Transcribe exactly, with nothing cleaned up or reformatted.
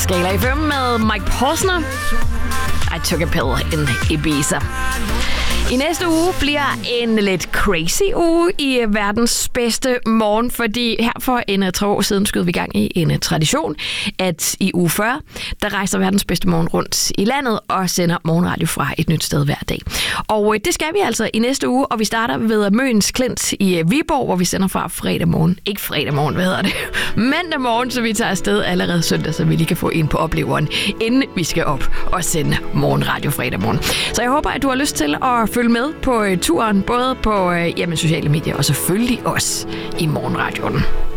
Skala F M med Mike Posner. I took a pill in Ibiza. I næste uge bliver en lidt crazy uge i verdens bedste morgen, fordi her for en tre år siden skød vi i gang i en tradition, at i uge fyrre, der rejser verdens bedste morgen rundt i landet og sender morgenradio fra et nyt sted hver dag. Og det skal vi altså i næste uge, og vi starter ved Møns Klint i Viborg, hvor vi sender fra fredag morgen. Ikke fredag morgen, hvad hedder det? Mandag morgen, så vi tager afsted allerede søndag, så vi lige kan få en på opleveren, inden vi skal op og sende morgenradio fredag morgen. Så jeg håber, at du har lyst til at følge med på turen, både på jamen, sociale medier og selvfølgelig også i morgenradioen.